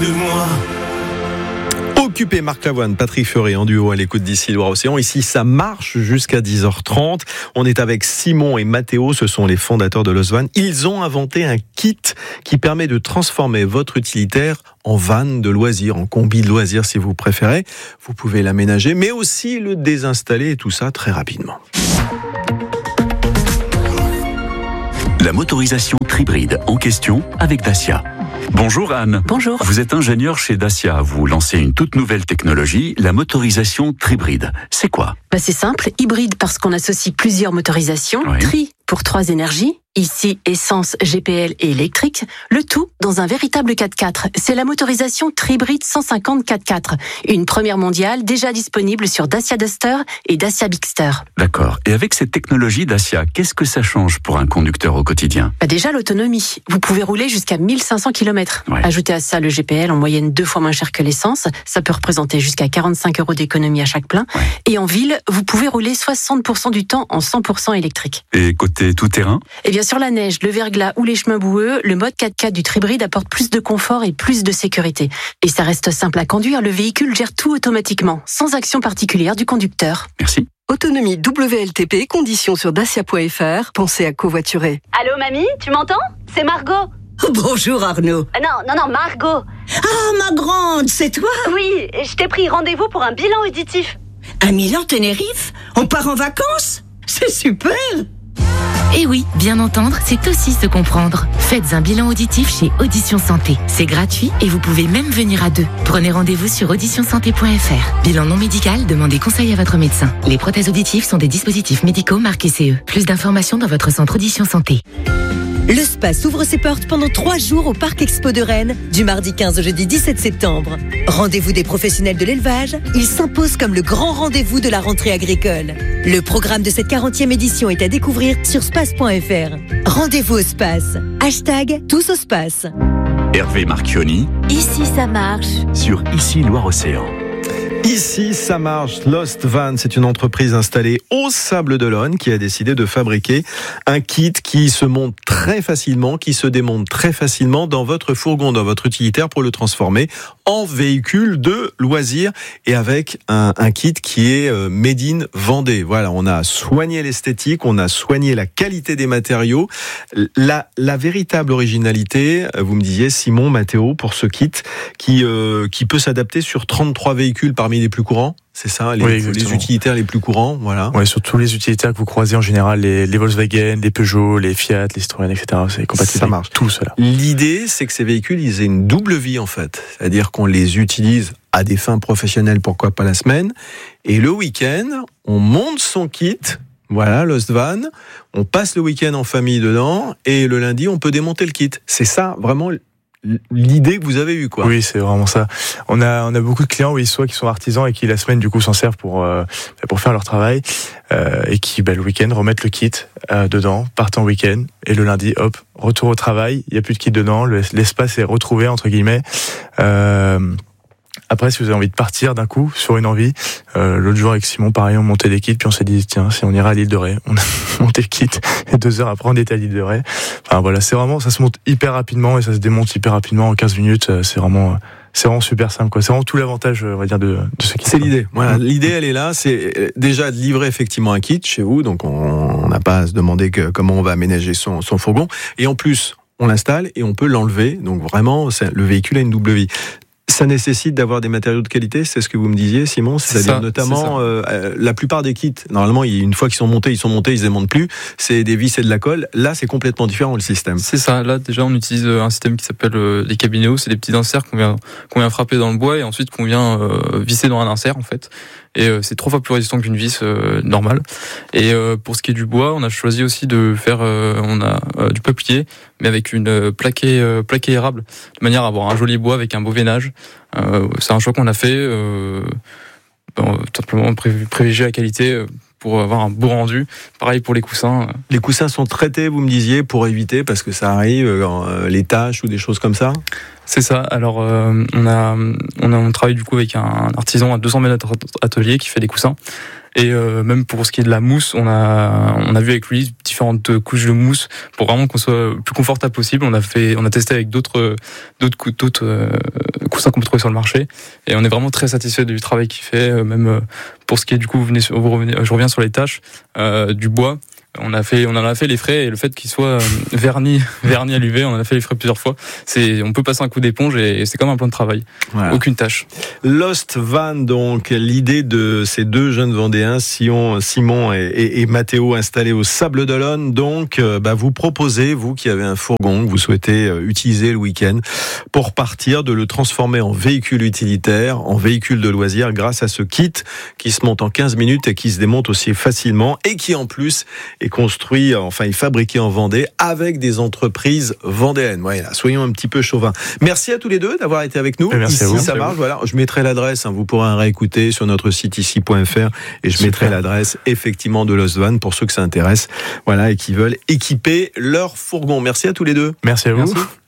Occupé Marc Lavoine, Patrick Fiori en duo à l'écoute d'ici Loire-Océan. Ici, ça marche jusqu'à 10h30. On est avec Simon et Mathéo, ce sont les fondateurs de Lost Van. Ils ont inventé un kit qui permet de transformer votre utilitaire en van de loisirs, en combi de loisirs si vous préférez. Vous pouvez l'aménager, mais aussi le désinstaller et tout ça très rapidement. La motorisation Tribride en question avec Dacia. Bonjour Anne. Bonjour. Vous êtes ingénieur chez Dacia. Vous lancez une toute nouvelle technologie, la motorisation Tribride. C'est quoi ? C'est simple, hybride parce qu'on associe plusieurs motorisations. Oui. Tri pour 3 énergies. Ici, essence, GPL et électrique. Le tout dans un véritable 4x4. C'est la motorisation Tribride 150 4x4. Une première mondiale déjà disponible sur Dacia Duster et Dacia Bigster. D'accord. Et avec cette technologie Dacia, qu'est-ce que ça change pour un conducteur au quotidien ? Déjà l'autonomie. Vous pouvez rouler jusqu'à 1500 km. Ouais. Ajoutez à ça le GPL en moyenne 2 fois moins cher que l'essence. Ça peut représenter jusqu'à 45 € d'économie à chaque plein. Ouais. Et en ville, vous pouvez rouler 60% du temps en 100% électrique. Et côté tout-terrain ? Eh bien, sur la neige, le verglas ou les chemins boueux, le mode 4x4 du Tribride apporte plus de confort et plus de sécurité. Et ça reste simple à conduire, le véhicule gère tout automatiquement, sans action particulière du conducteur. Merci. Autonomie WLTP, conditions sur dacia.fr. Pensez à covoiturer. Allô, mamie, tu m'entends ? C'est Margot. Bonjour Arnaud. Non, Margot. Ah, ma grande, c'est toi? Oui, je t'ai pris rendez-vous pour un bilan auditif. À Milan-Tenerife? On part en vacances? C'est super! Eh oui, bien entendre, c'est aussi se comprendre. Faites un bilan auditif chez Audition Santé. C'est gratuit et vous pouvez même venir à 2. Prenez rendez-vous sur auditionsanté.fr. Bilan non médical, demandez conseil à votre médecin. Les prothèses auditives sont des dispositifs médicaux marqués CE. Plus d'informations dans votre centre Audition Santé. Le Space ouvre ses portes pendant 3 jours au Parc Expo de Rennes, du mardi 15 au jeudi 17 septembre. Rendez-vous des professionnels de l'élevage, il s'impose comme le grand rendez-vous de la rentrée agricole. Le programme de cette 40e édition est à découvrir sur space.fr. Rendez-vous au Space. Hashtag tous au Space. Hervé Marchioni Ici, ça marche. sur Ici Loire-Océan. Ici, ça marche. Lost Van, c'est une entreprise installée au Sable d'Olonne qui a décidé de fabriquer un kit qui se monte très facilement, qui se démonte très facilement dans votre fourgon, dans votre utilitaire pour le transformer en véhicule de loisirs et avec un kit qui est made in Vendée. Voilà, on a soigné l'esthétique, on a soigné la qualité des matériaux. La véritable originalité, vous me disiez, Simon, Mathéo, pour ce kit qui peut s'adapter sur 33 véhicules parmi les plus courants, c'est ça, les utilitaires les plus courants, voilà. Ouais, sur tous les utilitaires que vous croisez en général, les Volkswagen, les Peugeot, les Fiat, les Citroën, etc. C'est compatible. Ça marche. Tout cela. L'idée, c'est que ces véhicules, ils aient une double vie en fait, c'est-à-dire qu'on les utilise à des fins professionnelles, pourquoi pas la semaine, et le week-end, on monte son kit. Voilà, Lost Van, on passe le week-end en famille dedans, et le lundi, on peut démonter le kit. C'est ça, vraiment, l'idée que vous avez eue, quoi. Oui, c'est vraiment ça. On a beaucoup de clients, oui, soit qui sont artisans et qui la semaine du coup s'en servent pour faire leur travail et qui le week-end remettent le kit dedans, partent en week-end et le lundi, hop, retour au travail. Il y a plus de kit dedans, l'espace est retrouvé entre guillemets. Après, si vous avez envie de partir d'un coup sur une envie, l'autre jour avec Simon, pareil, on montait des kits, puis on s'est dit, tiens, si on ira à l'île de Ré, on a monté le kit, et 2 heures après, on était à l'île de Ré. Enfin, voilà, c'est vraiment, ça se monte hyper rapidement, et ça se démonte hyper rapidement, en 15 minutes, c'est vraiment super simple, quoi. C'est vraiment tout l'avantage, on va dire, de ce kit. C'est l'idée. Voilà, l'idée, elle est là. C'est déjà de livrer effectivement un kit chez vous, donc on n'a pas à se demander comment on va aménager son fourgon. Et en plus, on l'installe et on peut l'enlever. Donc vraiment, le véhicule a une double vie. Ça nécessite d'avoir des matériaux de qualité, c'est ce que vous me disiez, Simon. C'est-à-dire notamment la plupart des kits. Normalement, une fois qu'ils sont montés, ils se démontent plus. C'est des vis et de la colle. Là, c'est complètement différent le système. C'est ça. Là, déjà, on utilise un système qui s'appelle les cabinéos. C'est des petits inserts qu'on vient frapper dans le bois et ensuite qu'on vient visser dans un insert en fait. Et c'est 3 fois plus résistant qu'une vis normale. Et pour ce qui est du bois, on a choisi aussi de faire du peuplier, mais avec une plaquée érable, de manière à avoir un joli bois avec un beau veinage. C'est un choix qu'on a fait, tout simplement privilégier la qualité pour avoir un beau rendu. Pareil pour les coussins. Les coussins sont traités, vous me disiez, pour éviter, parce que ça arrive, les taches ou des choses comme ça. C'est ça. Alors, on travaille du coup avec un artisan à 200 mètres atelier qui fait des coussins. Et même pour ce qui est de la mousse, on a vu avec lui différentes couches de mousse pour vraiment qu'on soit le plus confortable possible. On a testé avec d'autres coussins qu'on peut trouver sur le marché, et on est vraiment très satisfait du travail qu'il fait. Même pour ce qui est du coup, je reviens sur les tâches du bois. On en a fait les frais, et le fait qu'il soit verni à l'UV, on en a fait les frais plusieurs fois. On peut passer un coup d'éponge et c'est comme un plan de travail. Voilà. Aucune tâche. Lost Van, donc, l'idée de ces deux jeunes Vendéens, Simon et Mathéo, installés au Sable d'Olonne. Donc, vous proposez, vous qui avez un fourgon que vous souhaitez utiliser le week-end pour partir, de le transformer en véhicule utilitaire, en véhicule de loisir, grâce à ce kit qui se monte en 15 minutes et qui se démonte aussi facilement, et qui en plus est construit, est fabriqué en Vendée avec des entreprises vendéennes. Voilà, soyons un petit peu chauvins. Merci à tous les deux d'avoir été avec nous. Merci ici, ça marche. Voilà, je mettrai l'adresse. Vous pourrez réécouter sur notre site ici.fr, et je mettrai l'adresse effectivement de Lost Van pour ceux que ça intéresse. Voilà, et qui veulent équiper leur fourgon. Merci à tous les deux. Merci à vous. Merci.